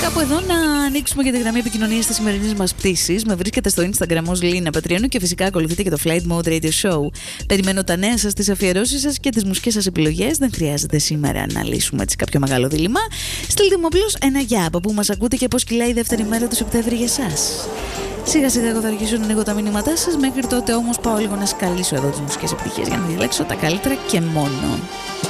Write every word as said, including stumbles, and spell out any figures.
Κάπου εδώ να ανοίξουμε για τη γραμμή επικοινωνίας της σημερινής μας πτήσης. Με βρίσκεται στο Instagram ως Λίνα Πατριανού και φυσικά ακολουθείτε και το Flight Mode Radio Show. Περιμένω τα νέα σας, τις αφιερώσεις σας και τις μουσικές σας επιλογές. Δεν χρειάζεται σήμερα να λύσουμε έτσι κάποιο μεγάλο δίλημμα. Στείλτε μου απλώς ένα γεια από που μας ακούτε και πώς κυλάει η δεύτερη μέρα του Σεπτέμβρη για εσάς. Σιγά σιγά εγώ θα αρχίσω να ανοίγω τα μηνύματά σας. Μέχρι τότε όμως πάω λίγο να σκαλίσω εδώ τις μουσικές επιτυχίες για να διαλέξω τα καλύτερα και μόνο.